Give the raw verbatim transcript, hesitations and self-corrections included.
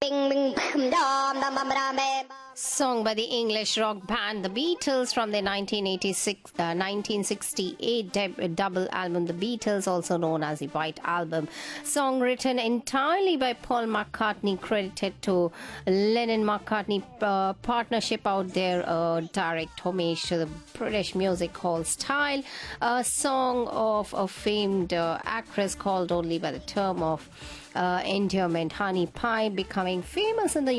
Song by the English rock band The Beatles from their nineteen eighty-six, uh, nineteen sixty-eight deb- double album The Beatles, also known as the White Album. Song written entirely by Paul McCartney, credited to Lennon-McCartney uh, partnership out there, uh, direct homage to the British music hall style. A song of a famed uh, actress called only by the term of uh, endearment, Honey Pie, becoming famous in the